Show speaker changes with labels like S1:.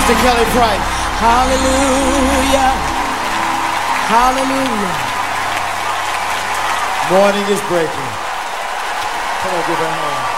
S1: Sister Kelly Price.
S2: Hallelujah. Hallelujah.
S1: Morning is breaking. Come on, give her a hand.